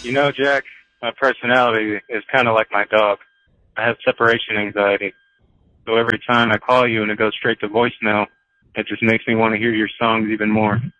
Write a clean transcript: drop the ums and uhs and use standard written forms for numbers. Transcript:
Jack, my personality is kind of like my dog. I have separation anxiety. So every time I call you and it goes straight to voicemail, it just makes me want to hear your songs even more.